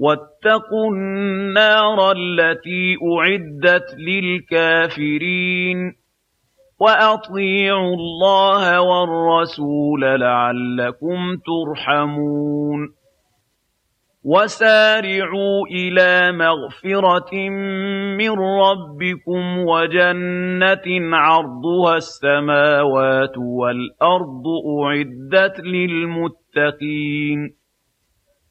وَاتَّقُوا النَّارَ الَّتِي أُعِدَّتْ لِلْكَافِرِينَ وَأَطِيعُوا اللَّهَ وَالرَّسُولَ لَعَلَّكُمْ تُرْحَمُونَ وَسَارِعُوا إِلَىٰ مَغْفِرَةٍ مِّن رَّبِّكُمْ وَجَنَّةٍ عَرْضُهَا السَّمَاوَاتُ وَالْأَرْضُ أُعِدَّتْ لِلْمُتَّقِينَ